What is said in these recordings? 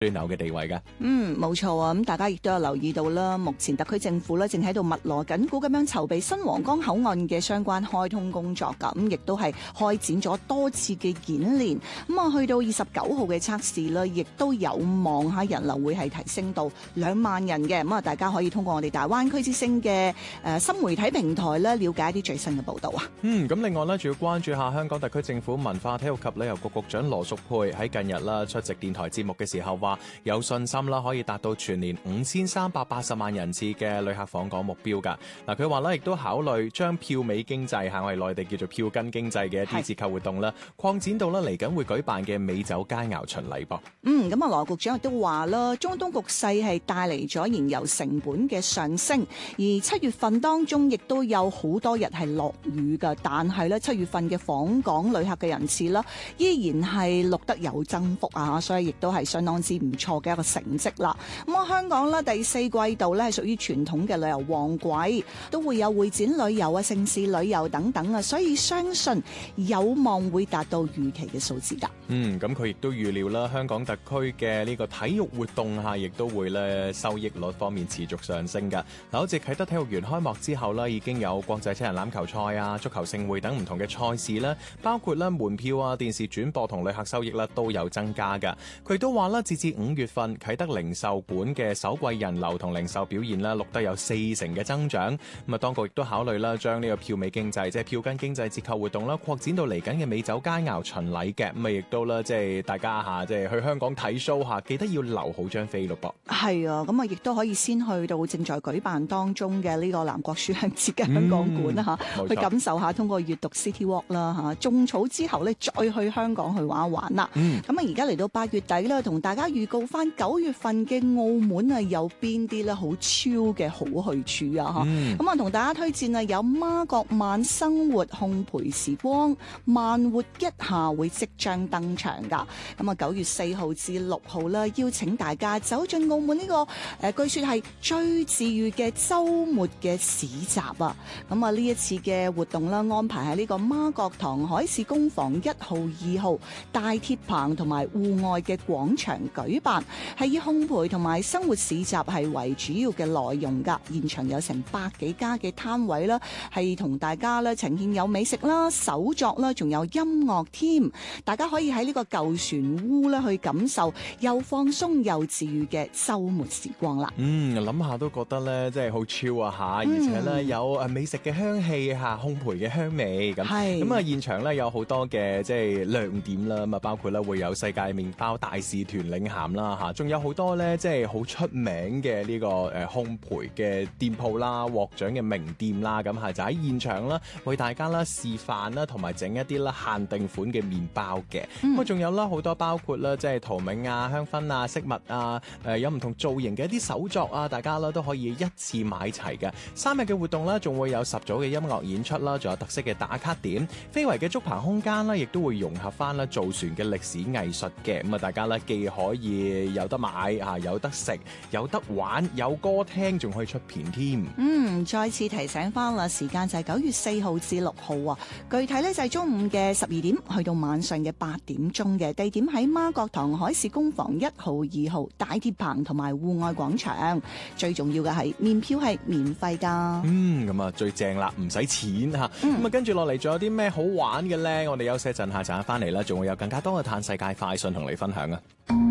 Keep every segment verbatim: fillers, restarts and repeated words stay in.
樞紐嘅地位㗎。 嗯，冇錯啊！咁大家亦都有留意到啦，目前特區政府咧正喺度密鑼緊鼓咁樣籌備新皇崗口岸嘅相關開通工作㗎，咁亦都係開展咗多次嘅演練。咁啊，去到二十九號嘅測試啦，亦都有望嚇人流會係提升到兩萬人嘅。咁啊，大家可以通過我哋大灣區之星嘅誒新媒體平台咧，了解一啲最新嘅報導啊。 嗯，咁另外咧，仲要關注下香港特區政府文化體育及旅遊局局長羅淑佩喺近日啦出席電台節目嘅時候話，有信心啦可以達到全年五千三百八十萬人次嘅旅客訪港目標㗎。嗱，佢話咧亦都考慮將票尾經濟嚇我哋內地叫做票根經濟嘅一啲折扣活動啦，擴展到咧嚟緊會舉辦嘅美酒佳肴巡禮噃。 嗯，咁啊羅局長亦都話啦，中東局勢係帶嚟咗燃油成本嘅上升，而七月份當中亦都有好多日係落雨㗎，但係咧七月份嘅訪港旅客嘅人次啦，依然係錄得有增幅啊，所以亦都係相當之唔錯嘅一個成績啦。咁啊，香港咧第四季度咧係屬於傳統嘅旅遊旺季，都會有會展旅遊啊、城市旅遊等等啊，所以相信有望會達到預期嘅數字㗎。 嗯，咁佢亦都預料啦，香港特區嘅呢個體育活動嚇，亦都會咧收益率方面持續上升㗎。嗱，好似啟德體育園開幕之後啦，已經有國際七人欖球賽啊、足球盛會等唔同嘅賽事啦，包括咧門票啊、電視轉播同旅客收益啦都有增加㗎。佢都話啦，截至五月份，啟德零售館嘅首季人流同零售表現啦，錄得有四成嘅增長。咁啊，當局亦都考慮啦，將呢個票尾經濟，即係票根經濟折扣活動啦，擴展到嚟緊嘅美酒佳肴巡禮嘅。咁啊，亦都啦，即係大家嚇，即係去香港睇 show 嚇，記得要留好張飛咯噃。 係啊，咁啊，亦都可以先去到正在舉辦當中嘅呢個南國書香節嘅香港館啦嚇，去感受下通過閱讀 City Walk 啦嚇，種草之後咧，再去香港去玩一玩啦。咁啊，而家嚟到八月底啦，同大家預告翻九月份嘅澳門啊，有邊啲咧好超嘅好去處啊嚇。咁啊，同大家推薦啊，有媽閣晚生活烘焙時光，慢活一下會即將登場㗎。咁啊，九月四號至六號啦，邀請大家走進澳門呢、這個誒、呃，據說係最治癒嘅週末嘅市集啊！咁啊，呢一次嘅活動啦，安排喺呢個媽閣堂海事工房一號、二號大鐵棚同埋戶外嘅廣場舉辦，係以烘焙同埋生活市集係為主要嘅內容㗎。現場有成百幾家嘅攤位啦，係同大家咧呈現有美食啦、手作啦，仲有音樂添。大家可以喺呢個舊船屋咧去感受又放鬆又治癒嘅週末時光啦。 嗯，諗下都覺得咧，即係好超啊嚇！而且咧有誒美食嘅香氣嚇，烘焙嘅香味咁。係咁啊，現場咧有好多嘅即係亮點啦，咁啊包括咧會有世界麵包大使團領銜啦嚇，仲有好多咧即係好出名嘅呢個誒烘焙嘅店鋪啦、獲獎嘅名店啦，咁係就喺現場啦，為大家啦示範啦，同埋整一啲啦限定款嘅麵包嘅。咁啊，仲有啦好多包括啦即係陶銘啊、香薰啊、飾物啊，誒有唔同造型嘅一啲手作啊，大家啦都可以一次買齊嘅。三日嘅活動啦，仲會有十組嘅音樂演出啦，仲有特色嘅打卡點，非遺嘅竹棚空間啦，亦都會融合翻啦造船嘅歷史藝術嘅。咁啊，大家咧既可以有得買啊，有得食，有得玩，有歌聽，仲可以出片添。 嗯，再次提醒翻啦，時間就係九月四號至六號啊，具體咧就係中午嘅十二點去到晚上嘅八點鐘嘅，地點喺媽閣堂海事工房一號、二號大鐵棚同埋戶外廣場。最重要嘅係門票係免費㗎。 嗯，咁啊最正啦，唔使錢嚇。咁啊、嗯、跟住落嚟仲有啲咩好玩嘅咧？我哋休息一陣，下陣間翻嚟啦，仲會有更加多嘅嘆世界快訊同你分享啊！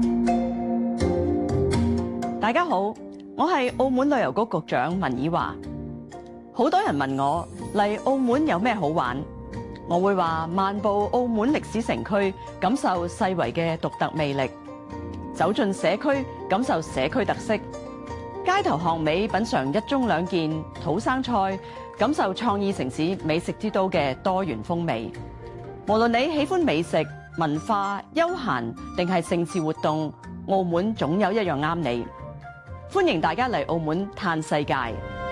大家好，我係澳門旅遊局局長文綺華。好多人問我嚟澳門有咩好玩，我會話漫步澳門歷史城區，感受世遺嘅獨特魅力；走進社區，感受社區特色；街頭巷尾品嚐一盅兩件土生菜，感受創意城市美食之都嘅多元風味。無論你喜歡美食、文化、休閒定係盛事活動，澳門總有一樣啱你。歡迎大家嚟澳門嘆世界。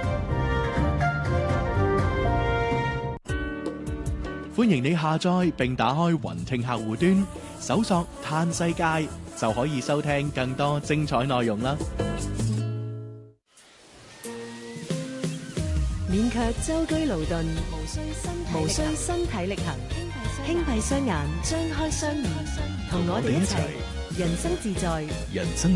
歡迎你下載並打開雲聽客戶端，搜索嘆世界就可以收聽更多精彩內容啦。 免卻舟車勞頓，無需身體力行，輕閉雙眼，張開雙眼，同我哋一齊人生自在， 人生